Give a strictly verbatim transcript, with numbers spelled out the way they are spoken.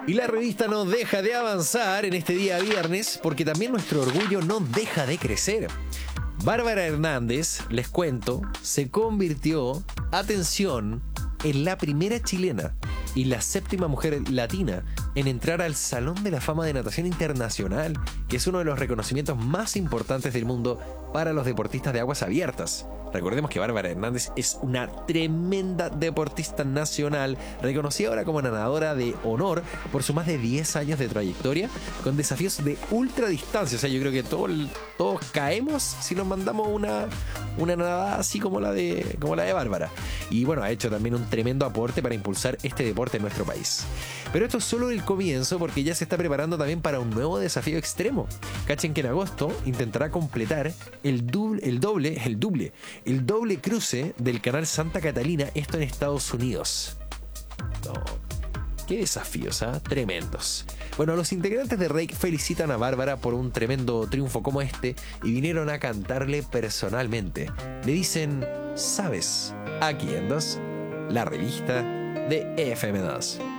Y la revista no deja de avanzar en este día viernes porque también nuestro orgullo no deja de crecer. Bárbara Hernández, les cuento, se convirtió, atención, en la primera chilena y la séptima mujer latina en entrar al Salón de la Fama de Natación Internacional, que es uno de los reconocimientos más importantes del mundo para los deportistas de aguas abiertas. Recordemos que Bárbara Hernández es una tremenda deportista nacional, reconocida ahora como nadadora de honor por sus más de diez años de trayectoria, con desafíos de ultradistancia. O sea, yo creo que todo, todos caemos si nos mandamos una, una nadada así como la, de, como la de Bárbara. Y bueno, ha hecho también un tremendo aporte para impulsar este deporte en nuestro país. Pero esto es solo el comienzo, porque ya se está preparando también para un nuevo desafío extremo. Cachen que en agosto intentará completar el doble, el doble, el doble, el doble cruce del canal Santa Catalina, esto en Estados Unidos. No, qué desafíos, ¿eh? Tremendos. Bueno, los integrantes de Rake felicitan a Bárbara por un tremendo triunfo como este y vinieron a cantarle personalmente. Le dicen, ¿sabes? Aquí en dos, la revista de F M dos.